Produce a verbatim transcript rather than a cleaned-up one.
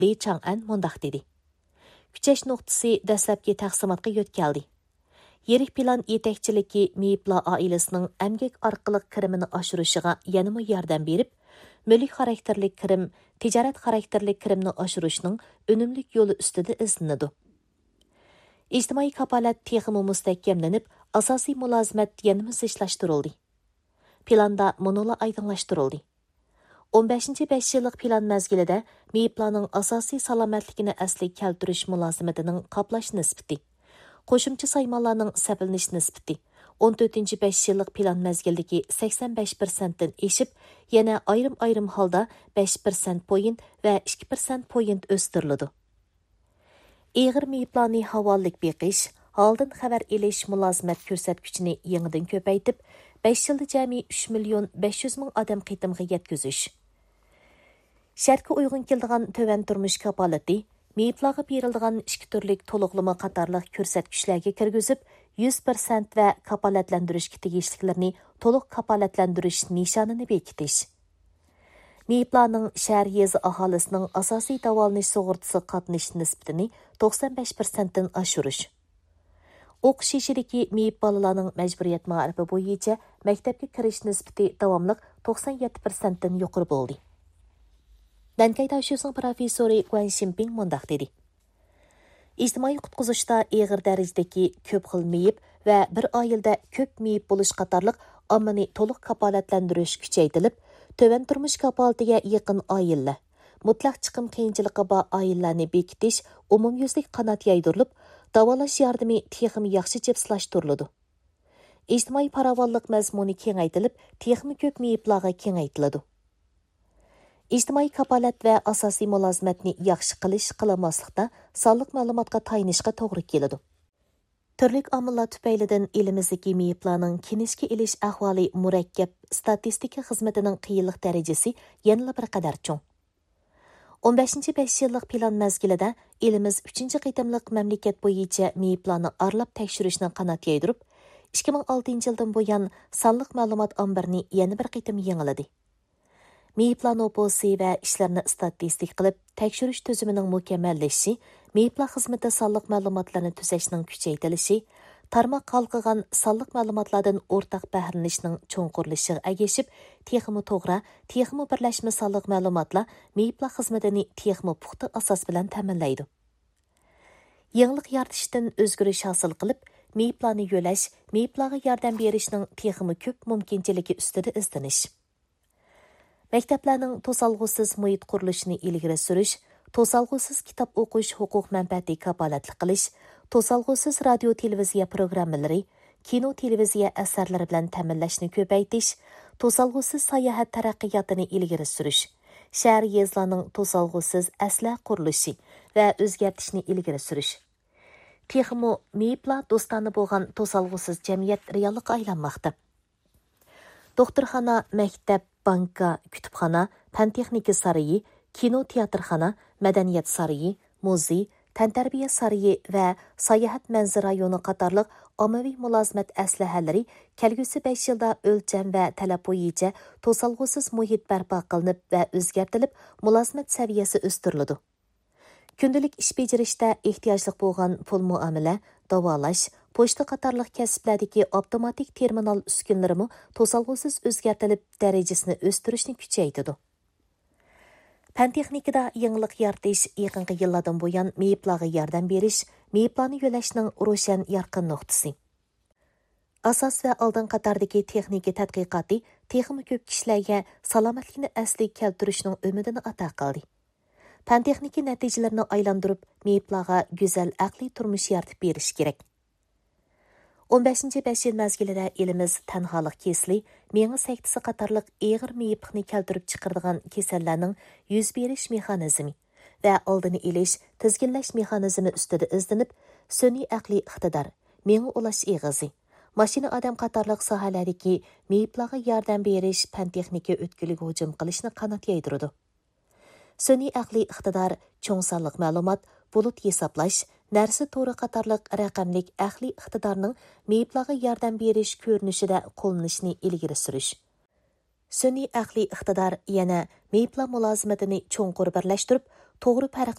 Li Chang'an mundaq dedi. Küçəş nöqtəsi dəsləbki təqsimatqa yötkəldi. Yerik plan yetekçiliki Meyipla ailəsinin əmgək arqılıq kirimini aşırışıға yanımı yardım berib, mülk xarakterlik kirim, ticaret xarakterlik kirimni aşırışının önümlük yolu üstüde izlenidu. İctimai kapalat texmi müstəhkəmlənib, asasi mülazimət yanımı zişləşdirildi. Planda monola aydınlaşdırıldı. on beshinchi besh yillik plan məzgilida Meyiplanın asasi salamatligini əsli keltirish mülazimətinin qaplash nisbati, qo'shimcha saymanlarning səpilinish nisbati on to'rtinchi besh yillik plan məzgildagi sakson besh persentdan eshib, yana ayrim-ayrim holda besh persent point va ikki persent point o'stiriladi. Eg'ir Meyiplarni havollik beqish, holdan xabar elish mulozimat ko'rsatkichini yangidan ko'paytib, besh yilda jami uch million besh yuz ming odam qitimga yetkazish. Shartga uyg'un keladigan töven turmush kapolati Meyiplarga beriladigan ikki turlik to'liqlama qatorliq ko'rsatkichlarga kirgizib, yuz persent va kapolatlantirishga tegishliklarini to'liq kapolatlantirish nishonini bekitish. Meyiplarning shahar yezi aholisining asosiy davolanish sug'urtasi qatnash nisbatini to'qson besh persentdan oshirish. O'qish yeshidagi meyip bolalarning majburiyat ma'rifi bo'yicha maktabga kirish nisbati davomliq to'qson yetti persentdan yuqori bo'ldi. Dankay Daşyos'un professori Guan Ximping mundaq dedi. İctimai qutquzishda eg'ir darajadagi ko'p xil meyip va bir oilda ko'p meyip bo'lish qatorliq ommani to'liq kapolatlantirish kuchaytirilib, töven turmush kapolatiga yaqin oilalar, mutlaq chiqim qiyinchiligi bor oilalarni bekitish umumyuzlik qanot yaydirilib, davolash yordami texmi yaxshi jipslashtiriladi. İctimai farovonlik mazmuni kengaytirilib, texmi ko'p meyiplarga kengaytiriladi. İctimai kapolat va asosiy mulozimatni yaxshi qilish qilmaslikda sonliq ma'lumotga tayinishga to'g'ri keladi. Turli omillar tufaylidan elimizdagi meyiplarning kinishga ilish ahvoli murakkab, statistika xizmatining qiyinlik darajasi yana bir qadar cho'ng. o'n beshinchi besh yillik plan mazgilida elimiz uchinchi qitimliq mamlakat bo'yicha meyiplarni arlab tekshirishni qanot yaydirib, ikki ming oltinchi yildan buyon sonliq ma'lumot ombirini yana bir qitim yangiladi. Meyiplar noposi va ishlarni statistik qilib, tekshirish tuzimining mukammallashishi, meyiplar xizmati sonliq ma'lumotlarni tuzashning kuchaytirilishi, tarmoq qalqigan sonliq ma'lumotlardan o'rtaq bahrilanishning cho'nqurlashiga agashib, texmi to'g'ri, texmi birlashma sonliq ma'lumotlar meyiplar xizmatini texmi puxta asos bilan ta'minlaydi. Yangilik yaratishdan o'zgarish hosil qilib, meyiplarni yo'lash, meyiplarga yordam berishning texmi ko'p mumkinchiligi ustida izlanish. Maktablarning to'solg'usiz muhit qurilishini ilgari surish, to'solg'usiz kitob o'qish huquq manfaati kapolatli qilish, to'solg'usiz radio televiziya programmalari, kino televiziya asarlari bilan ta'minlashni ko'paytirish, to'solg'usiz sayohat taraqqiyotini ilgari surish, shahar yezlarning to'solg'usiz asla qurilishi va o'zgartishni ilgari surish. Texmo meyiplar do'stona bo'lgan to'solg'usiz jamiyat reallikqa aylanmoqda. Doktorxona, maktab, banka, kütüphana, fan texnika sarayi, kino teatrxana, madaniyat sarayi, muzey, tantarbiya sarayi va sayohat manzara rayoni qatorliq ommaviy mulozimat aslahalari kelgusi besh yilda o'lcham va talab bo'yicha to'solg'usiz muhit barpo qilinib va o'zgartirilib, mulozimat saviyasi o'stiriladi. Kundalik ish bajarishda ehtiyojli bo'lgan pul muomala, davolash, pochta qatorliq kasblardagi avtomatik terminal uskunlarimi to'solg'usiz o'zgartirilib, darajasini o'stirishni kuchaytirdi. Fan texnikada yangilik yaratish yaqinqi yillardan buyon meyiplarga yordam berish, meyiplarni yo'lashning ro'shan yorqin nuqtasi. Asos va oldin qatordagi texnika tadqiqoti texnik ko'p kishilarga salomatlikni asli keltirishning umidini ato qildi. Fan texnika natijalarini aylantirib, meyiplarga go'zal aqliy turmush yaratib berish kerak. o'n beshinchi besh yil mazgilida elimiz tanholik kesli, mengi saktisi qatorliq eg'ir meyiplikni keltirib chiqaradigan kasallarning yuz berish mexanizmi va oldini elish, tizginlash mexanizmi ustida izlanib, sun'iy aqliy iqtidor, mengi ulash eg'izi, mashina odam qatorliq sohalardagi meyiplarga yordam berish fan texnika o'tkuliga hujum qilishni qanot yaydiradi. Sun'iy aqliy iqtidor, cho'ng sonliq ma'lumot, bulut hisoblash, narsa to'g'ri qatorliq raqamlik aqliy iqtidorning meyiplarga yordam berish ko'rinishida qo'llanishni ilgari surish. Sun'iy aqliy iqtidor yana meyiplar mulozimatini cho'nqur birlashtirib, to'g'ri farq